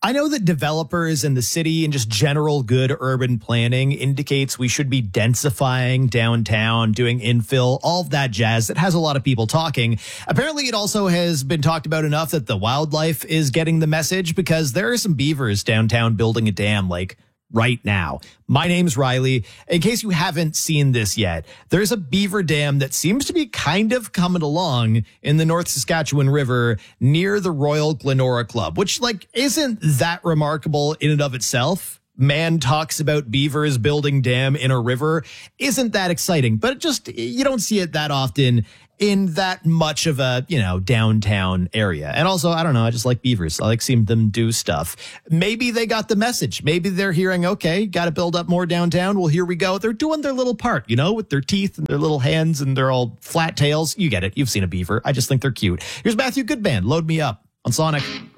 I know that developers in the city and just general good urban planning indicates we should be densifying downtown, doing infill, all of that jazz that has a lot of people talking. Apparently, it also has been talked about enough that the wildlife is getting the message because there are some beavers downtown building a dam like right now. My name's Riley. In case you haven't seen this yet, there's a beaver dam that seems to be kind of coming along in the North Saskatchewan River near the Royal Glenora Club, which isn't that remarkable in and of itself. Man talks about beavers building dam in a river isn't that exciting, but you don't see it that often in that much of a, downtown area. And also, I don't know, I just like beavers. I like seeing them do stuff. Maybe they got the message. Maybe they're hearing, okay, got to build up more downtown. Well, here we go. They're doing their little part, with their teeth and their little hands and their all flat tails. You get it. You've seen a beaver. I just think they're cute. Here's Matthew Goodman. Load me up on Sonic.